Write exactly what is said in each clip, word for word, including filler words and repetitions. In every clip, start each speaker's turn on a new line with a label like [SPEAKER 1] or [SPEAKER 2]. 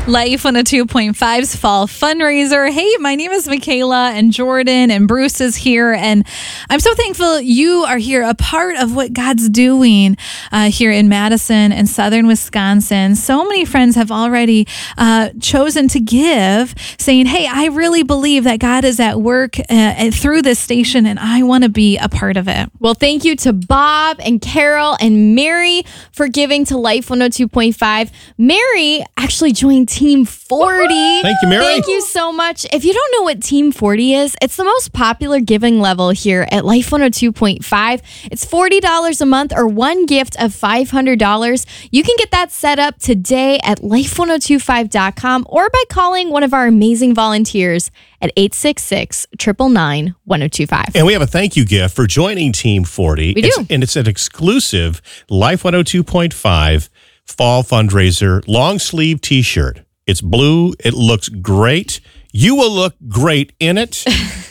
[SPEAKER 1] Life one oh two point five's Fall Fundraiser. Hey, my name is Michaela, and Jordan and Bruce is here, and I'm so thankful you are here, a part of what God's doing uh, here in Madison and southern Wisconsin. So many friends have already uh, chosen to give, saying, hey, I really believe that God is at work uh, through this station, and I want to be a part of it.
[SPEAKER 2] Well, thank you to Bob and Carol and Mary for giving to Life one oh two point five. Mary actually joined Team forty.
[SPEAKER 3] Thank you, Mary.
[SPEAKER 2] Thank you so much. If you don't know what Team forty is, it's the most popular giving level here at Life one oh two point five. It's forty dollars a month or one gift of five hundred dollars. You can get that set up today at life one oh two five dot com or by calling one of our amazing volunteers at eight six six, nine nine nine, one oh two five.
[SPEAKER 3] And we have a thank you gift for joining Team forty.
[SPEAKER 2] We do.
[SPEAKER 3] It's, and it's an exclusive Life one oh two point five Fall Fundraiser long sleeve t-shirt. It's blue. It looks great. You will look great in it.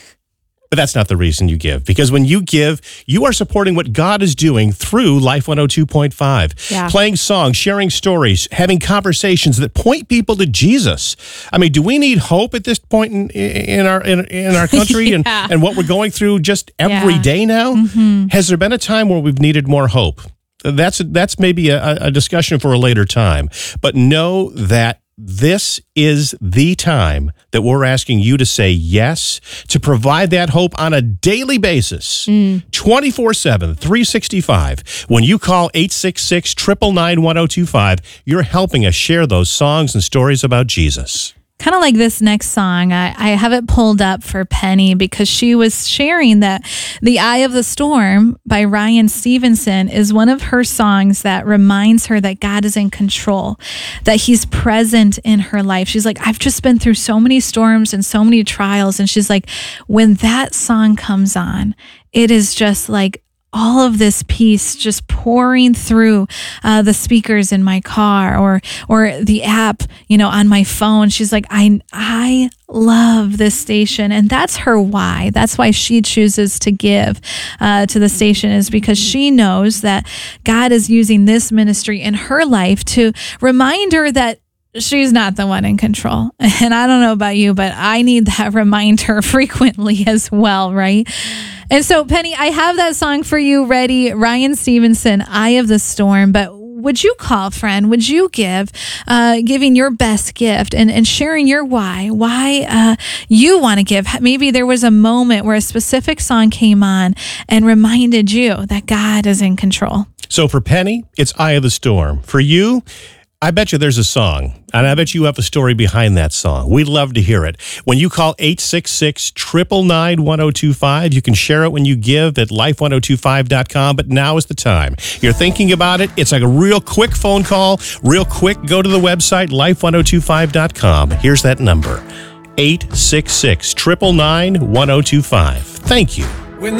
[SPEAKER 3] But that's not the reason you give. Because when you give, you are supporting what God is doing through Life one oh two point five.
[SPEAKER 2] Yeah.
[SPEAKER 3] Playing songs, sharing stories, having conversations that point people to Jesus. I mean, do we need hope at this point in, in our in, in our country
[SPEAKER 2] Yeah.
[SPEAKER 3] and, and what we're going through just every
[SPEAKER 2] Yeah.
[SPEAKER 3] day now?
[SPEAKER 1] Mm-hmm.
[SPEAKER 3] Has there been a time where we've needed more hope? That's that's maybe a, a discussion for a later time. But know that this is the time that we're asking you to say yes, to provide that hope on a daily basis, twenty-four seven, three sixty-five. When you call eight six six, nine nine nine, one oh two five, you're helping us share those songs and stories about Jesus.
[SPEAKER 1] Kind of like this next song. I, I have it pulled up for Penny because she was sharing that The Eye of the Storm by Ryan Stevenson is one of her songs that reminds her that God is in control, that he's present in her life. She's like, I've just been through so many storms and so many trials. And she's like, when that song comes on, it is just like all of this peace just pouring through uh, the speakers in my car or or the app, you know, on my phone. She's like, I I love this station, and that's her why. That's why she chooses to give uh, to the station, is because she knows that God is using this ministry in her life to remind her that she's not the one in control. And I don't know about you, but I need that reminder frequently as well, right? And so, Penny, I have that song for you ready. Ryan Stevenson, Eye of the Storm. But would you call, friend? Would you give, uh, giving your best gift and, and sharing your why, why uh, you want to give? Maybe there was a moment where a specific song came on and reminded you that God is in control.
[SPEAKER 3] So for Penny, it's Eye of the Storm. For you, I bet you there's a song, and I bet you have a story behind that song. We'd love to hear it. When you call eight six six, nine nine nine, one oh two five, you can share it when you give at life one oh two five dot com, but now is the time. You're thinking about it. It's like a real quick phone call, real quick. Go to the website, life one oh two five dot com. Here's that number, eight six six, nine nine nine, one oh two five. Thank you.